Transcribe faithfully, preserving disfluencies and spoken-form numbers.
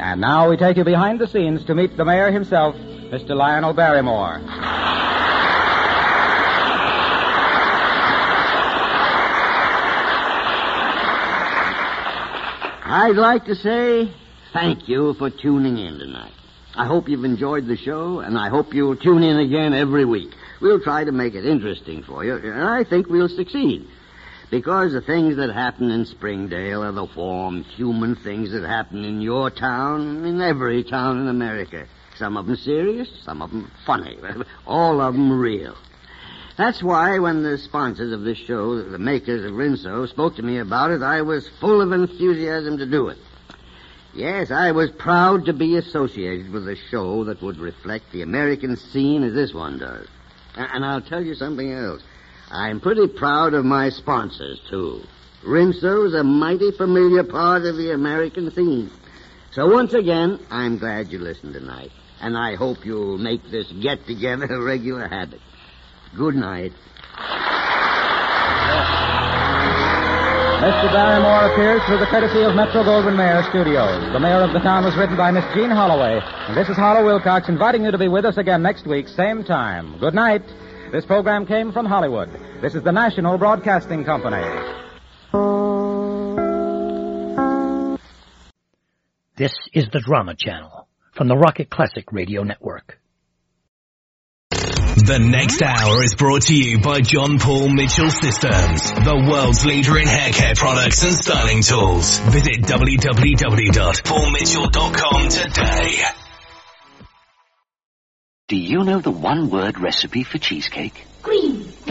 And now we take you behind the scenes to meet the mayor himself, Mister Lionel Barrymore. I'd like to say thank you for tuning in tonight. I hope you've enjoyed the show, and I hope you'll tune in again every week. We'll try to make it interesting for you, and I think we'll succeed. Because the things that happen in Springdale are the warm, human things that happen in your town, in every town in America. Some of them serious, some of them funny, all of them real. That's why when the sponsors of this show, the makers of Rinso, spoke to me about it, I was full of enthusiasm to do it. Yes, I was proud to be associated with a show that would reflect the American scene as this one does. And I'll tell you something else. I'm pretty proud of my sponsors, too. Rinso's a mighty familiar part of the American scene. So once again, I'm glad you listened tonight. And I hope you'll make this get-together a regular habit. Good night. Mister Barrymore appears through the courtesy of Metro-Goldwyn-Mayer Studios. The Mayor of the Town was written by Miss Jean Holloway. And this is Harlow Wilcox inviting you to be with us again next week, same time. Good night. This program came from Hollywood. This is the National Broadcasting Company. This is the Drama Channel from the Rocket Classic Radio Network. The next hour is brought to you by John Paul Mitchell Systems, the world's leader in hair care products and styling tools. Visit w w w dot paul mitchell dot com today. Do you know the one-word recipe for cheesecake? Green.